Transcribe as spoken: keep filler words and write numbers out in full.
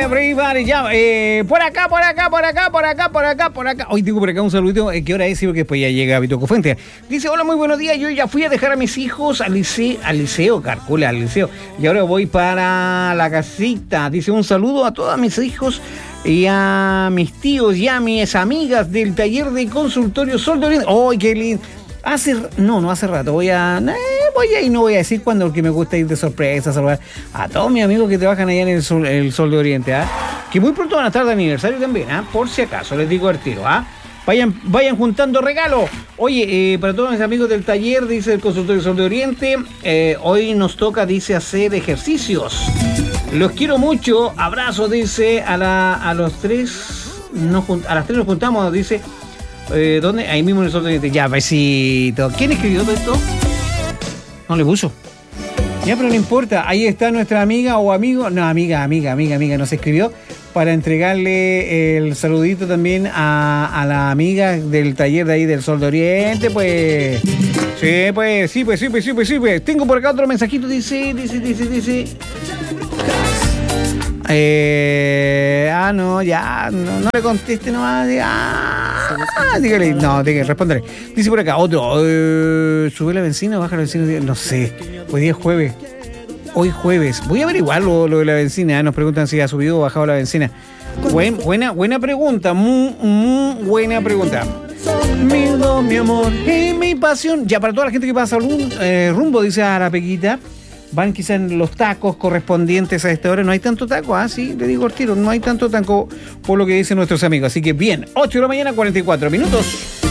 everybody, ya, eh, por acá, por acá, por acá, por acá, por acá, por acá. Hoy tengo por acá un saludito, eh, ¿qué hora es? Sí, porque después ya llega Vitoco Fuente. Dice, hola, muy buenos días, yo ya fui a dejar a mis hijos al liceo, al liceo, calcula, al liceo, y ahora voy para la casita. Dice, un saludo a todos mis hijos y a mis tíos y a mis amigas del taller de consultorio Sol de Oriente. ¡Ay, qué lindo! Hace, no, no hace rato, voy a, eh, voy a, y no voy a decir cuándo, porque me gusta ir de sorpresa a saludar a todos mis amigos que trabajan allá en el Sol, el Sol de Oriente, ¿ah? Que muy pronto van a estar de aniversario también, ¿ah? Por si acaso, les digo al tiro, ¿ah? Vayan, vayan juntando regalos. Oye, eh, para todos mis amigos del taller, dice el consultorio Sol de Oriente, eh, hoy nos toca, dice, hacer ejercicios. Los quiero mucho, abrazo, dice, a, la, a los tres, nos, a las tres nos juntamos, dice. Eh, ¿Dónde? Ahí mismo en el Sol de Oriente. Ya, besito. ¿Quién escribió todo esto? No le puso. Ya, pero no importa. Ahí está nuestra amiga o amigo. No, amiga, amiga, amiga, amiga. Nos escribió para entregarle el saludito también a, a la amiga del taller de ahí del Sol de Oriente. Pues. Sí, pues, sí, pues, sí, pues, sí, pues, sí, pues. Tengo por acá otro mensajito. Dice, dice, dice, dice. Eh, ah, no, ya, no, no le conteste nomás. Ah, dígale, no, dígale, respóndale. Dice por acá, otro, eh, sube la benzina o baja la benzina, no sé, hoy día es jueves, hoy jueves, voy a averiguar lo, lo de la benzina, ¿eh? Nos preguntan si ha subido o bajado la benzina. Buen, buena, buena pregunta, muy, muy buena pregunta. Mi, mi amor y mi pasión. Ya, para toda la gente que pasa algún eh, rumbo, dice Arapequita. Van quizás en los tacos correspondientes a esta hora. No hay tanto taco, ah, sí, le digo al tiro, no hay tanto taco por lo que dicen nuestros amigos. Así que bien, ocho de la mañana, cuarenta y cuatro minutos.